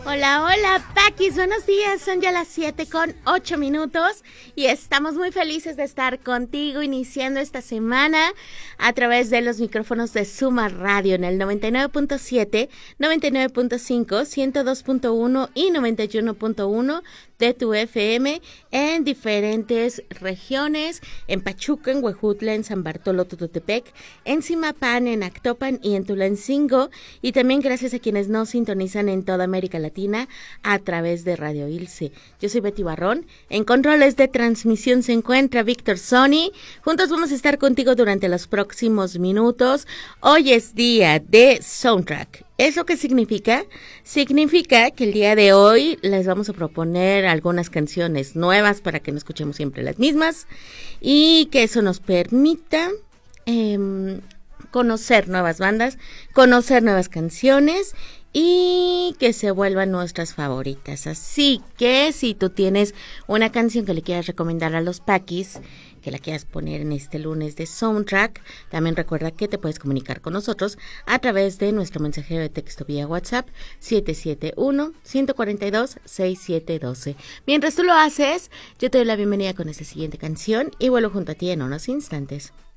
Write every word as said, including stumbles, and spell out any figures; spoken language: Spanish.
Hola, hola, Paquis, buenos días, son ya las siete con ocho minutos y estamos muy felices de estar contigo iniciando esta semana a través de los micrófonos de Suma Radio en el noventa y nueve punto siete, noventa y nueve punto cinco, ciento dos punto uno y noventa y uno punto uno de tu F M en diferentes regiones, en Pachuca, en Huejutla, en San Bartolo, Tututepec, en Zimapán, en Actopan y en Tulancingo, y también gracias a quienes nos sintonizan en toda América Latina a través de Radio Ilse. Yo soy Betty Barrón, en controles de transmisión se encuentra Víctor Sony. Juntos vamos a estar contigo durante los próximos minutos. Hoy es día de Soundtrack. ¿Eso qué significa? Significa que el día de hoy les vamos a proponer algunas canciones nuevas para que no escuchemos siempre las mismas y que eso nos permita eh, conocer nuevas bandas, conocer nuevas canciones y que se vuelvan nuestras favoritas. Así que si tú tienes una canción que le quieras recomendar a los Paquis, que la quieras poner en este lunes de Soundtrack, también recuerda que te puedes comunicar con nosotros a través de nuestro mensajero de texto vía WhatsApp siete siete uno, uno cuatro dos, seis siete uno dos. Mientras tú lo haces, yo te doy la bienvenida con esta siguiente canción y vuelvo junto a ti en unos instantes.